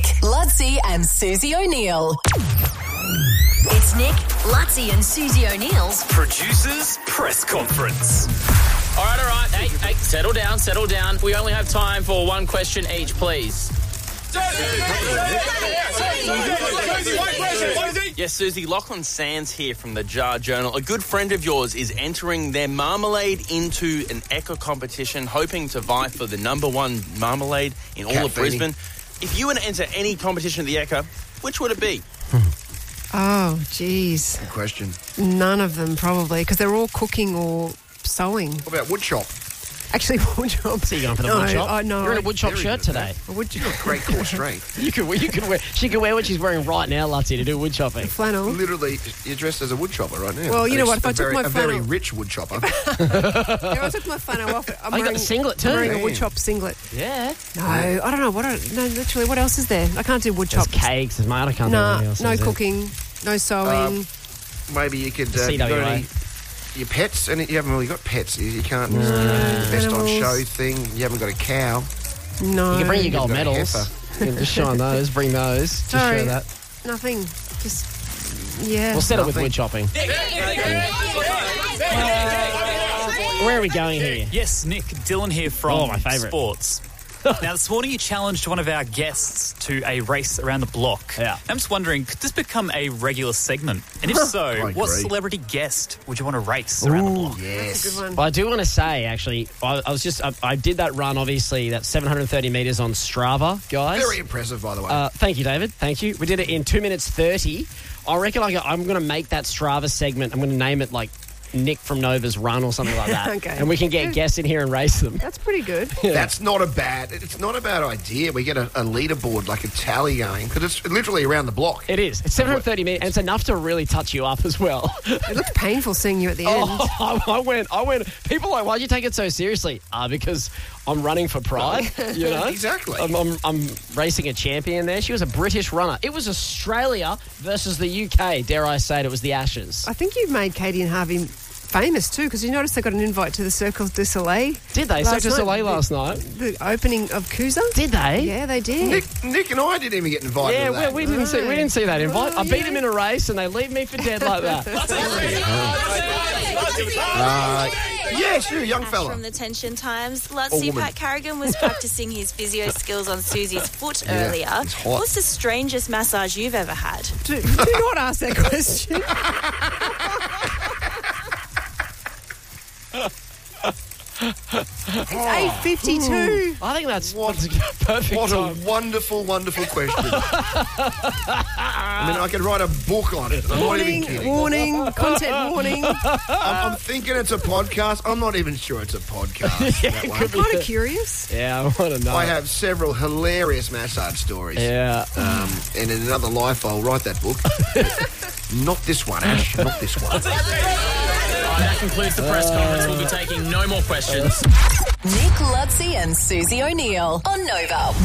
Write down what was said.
Lutzi and Susie O'Neill. It's Nick, Lutzi and Susie O'Neill's Producers Press Conference. All right. Hey, settle down. We only have time for one question each, please. Yes, Susie, Lachlan Sands here from the Jar Journal. A good friend of yours is entering their marmalade into an Ekka competition, hoping to vie for the number one marmalade in all of Brisbane. If you were to enter any competition at the Ekka, which would it be? Oh, geez. Good question. None of them, probably, because they're all cooking or sewing. What about woodchop? Actually, woodchop. So you're going for the woodchop? Oh, no. You're in a woodchop shirt today. A woodchop. Great core strength. You could wear. She could wear what she's wearing right now, Lutzi, to do wood chopping. Flannel. Literally, you're dressed as a wood chopper right now. Well, you know what? If I took my a flannel, very rich wood chopper. if I took my flannel off, I'm you got wearing the singlet too. I'm wearing a woodchop singlet. Yeah. No, I don't know. Literally, what else is there? I can't do woodchop. There's cakes, there's mate, I can't do No, anything else. no cooking, no sewing. Maybe you could you got CWA. your pets, and you haven't really got pets. You can't. The best on show thing. You haven't got a cow. No. You can bring your gold You've got a medals. heifer. You can just shine those, bring those. Just Sorry. show that. Nothing. Just, yeah. We'll settle with Nothing. wood chopping. Where are we going here? Yes, Nick, Dylan here from my favourite. Sports. Now, this morning you challenged one of our guests to a race around the block. Yeah. I'm just wondering, could this become a regular segment? And if so, I what agree. celebrity guest would you want to race around the block? Yes. Good one. Well, I do want to say, actually, I did that run, obviously, that 730 metres on Strava, guys. Very impressive, by the way. Thank you, David. Thank you. We did it in 2 minutes 30. I reckon I'm going to make that Strava segment. I'm going to name it like Nick from Nova's Run or something like that. Okay. And we can get guests in here and race them. That's pretty good. It's not a bad idea. We get a leaderboard, like a tally going, because it's literally around the block. It is. It's 730 minutes, and it's enough to really touch you up as well. It looks painful seeing you at the end. I went. People are like, why'd you take it so seriously? Because I'm running for pride, you know? Exactly. I'm racing a champion there. She was a British runner. It was Australia versus the UK, dare I say it. It was the Ashes. I think you've made Katie and Harvey famous too, because you noticed they got an invite to the Cirque du Soleil. Did they? last Cirque du Soleil night. last night. The opening of Kusa. Did they? Yeah, they did. Nick and I didn't even get invited Yeah, to that. we didn't see that invite. Oh, I beat yeah. him in a race and they leave me for dead like that. Yes, you're a young Ash fella. From the Tension Times, Lutzi, woman. Pat Carrigan was practicing his physio skills on Susie's foot earlier. it's hot. What's the strangest massage you've ever had? Do not ask that question. It's 8:52. I think that's What perfect What time. a wonderful, wonderful question. I mean, I could write a book on it. I'm not even kidding. Warning, content warning. I'm thinking it's a podcast. I'm not even sure it's a podcast. that one. could be. Kind of curious. Yeah, I want to know. I have several hilarious massage stories. Yeah. And in another life, I'll write that book. Not this one, Ash. Not this one. That concludes the press conference. We'll be taking no more questions. Nick, Lutzi and Susie O'Neill on Nova.